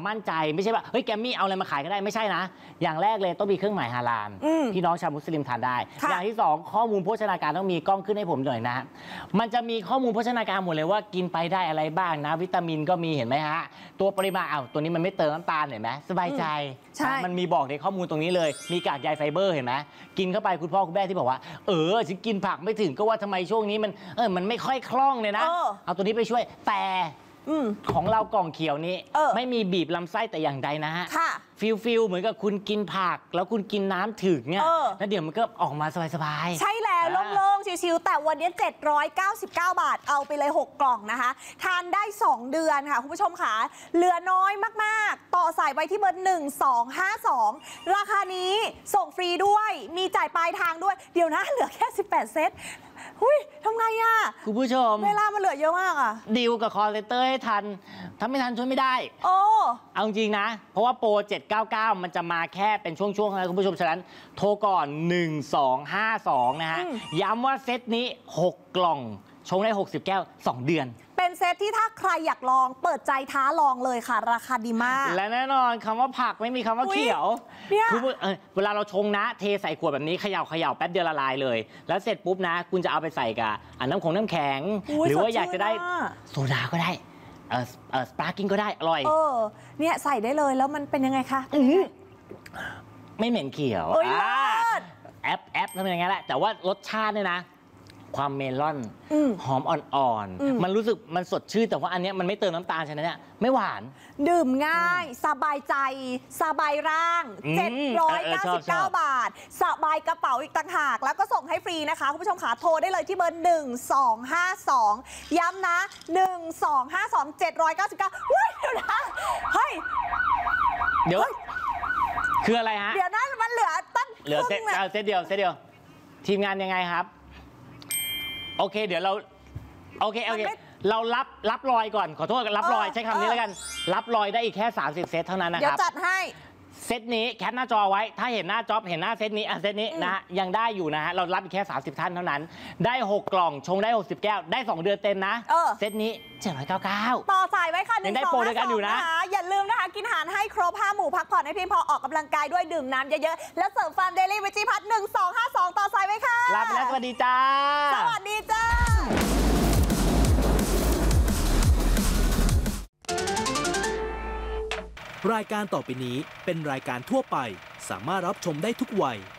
มั่นใจไม่ใช่ว่าเฮ้ยแกมมี่เอาอะไรมาขายก็ได้ไม่ใช่นะอย่างแรกเลยต้องมีเครื่องหมายฮาลาลพี่น้องชาวมุสลิมทานได้อย่างที่2ข้อมูลโภชนาการต้องมีกล้องขึ้นให้ผมหน่อยนะมันจะมีข้อมูลโภชนาการหมดเลยว่ากินไปได้อะไรบ้างนะวิตามินก็มีเห็นไหมฮะตัวปริมาณตัวนี้มันไม่เติมน้ำตาลเห็นไหมสบายใจมันมีบอกในข้อมูลตรงนี้เลยมีกากใยไฟเบอร์เห็นไหมกินเข้าไปคุณพ่อคุณแม่ที่บอกว่าฉันกินผักไม่ถึงก็ว่าทำไมช่วงนี้มันไม่ค่อยคล่องเลยนะเอาตัวนี้ไปช่วยแต่ของเรากล่องเขียวนี้ไม่มีบีบลำไส้แต่อย่างใดนะฮะฟิลเหมือนกับคุณกินผักแล้วคุณกินน้ำถึงเนี่ยแล้วเดี๋ยวมันก็ออกมาสบายๆใช่แล้วโล่งๆชิวๆแต่วันนี้799 บาทเอาไปเลย6 กล่องนะคะทานได้2 เดือนค่ะคุณผู้ชมค่ะเหลือน้อยมากๆต่อสายไว้ที่เบอร์1252ราคานี้ส่งฟรีด้วยมีจ่ายปลายทางด้วยเดี๋ยวนะเหลือแค่18 เซตทำไงอะคุณผู้ชมเวลามันเหลือเยอะมากอะดีลกับคอลเลกเตอร์ให้ทันถ้าไม่ทันช่วยไม่ได้เอาจริงนะเพราะว่าโปร799มันจะมาแค่เป็นช่วงๆนะคุณผู้ชมฉะนั้นโทรก่อน1252นะฮะย้ำว่าเซตนี้6 กล่องชงได้60 แก้ว2 เดือนเป็นเซตที่ถ้าใครอยากลองเปิดใจท้าลองเลยค่ะราคาดีมากและแน่นอนคำว่าผักไม่มีคำว่าเขียวคือเวลาเราชงนะเทใส่ขวดแบบนี้เขย่าแป๊บเดียวละลายเลยแล้วเสร็จปุ๊บนะคุณจะเอาไปใส่กับน้ำแข็งหรือว่าอยากจะได้โซดาก็ได้สปาร์กิ้งก็ได้อร่อยเนี่ยใส่ได้เลยแล้วมันเป็นยังไงคะไม่เหม็นเขียวแอปทำยังไงแหละแต่ว่ารสชาติเนี่ยนะความเมลอนหอมอ่อนๆมันรู้สึกมันสดชื่นแต่ว่าอันนี้มันไม่เติมน้ำตาลฉะนั้นเนี่ยไม่หวานดื่มง่ายสบายใจสบายร่าง799 บาทสบายกระเป๋าอีกต่างหากแล้วก็ส่งให้ฟรีนะคะคุณผู้ชมขาโทรได้เลยที่เบอร์1252ย้ำนะ1252 799เดี๋ยวนะเฮ้ยเดี๋ยวคืออะไรฮะเดี๋ยวนะมันเหลือตั้งเหลือเซตเดียวทีมงานยังไงครับโอเคเดี๋ยวเราเรารับรอยก่อนขอโทษรับรอยใช้คำนี้แล้วกันรับรอยได้อีกแค่30 เซตเท่านั้นนะครับเดี๋ยวจัดให้เซตนี้แคปหน้าจอไว้ถ้าเห็นหน้าจ็อบเห็นหน้าเซตนี้เซตนี้นะยังได้อยู่นะฮะเรารับอีกแค่30 ท่านเท่านั้นได้6 กล่องชงได้60 แก้วได้2 เดือนเต็มนะเซตนี้799ต่อสายไว้ค่ะยังได้โปรด้วยกันอยู่นะอย่าลืมนะคะกินอาหารให้ครบ5 หมู่พักผ่อนให้เพียงพอออกกำลังกายด้วยดื่มน้ำเยอะๆแล้วเสริมฟาร์มเดลี่วิจิพัฒน์1252ต่อสายไว้ค่ะลาไปแล้วสวัสดีจ้าสวัสดีจ้ารายการต่อไปนี้เป็นรายการทั่วไปสามารถรับชมได้ทุกวัย